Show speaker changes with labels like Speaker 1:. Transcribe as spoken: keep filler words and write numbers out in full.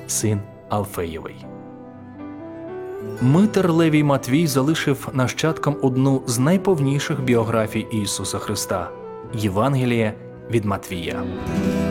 Speaker 1: син Алфеєвий. Митар Левій Матвій залишив нащадкам одну з найповніших біографій Ісуса Христа – Євангеліє від Матвія.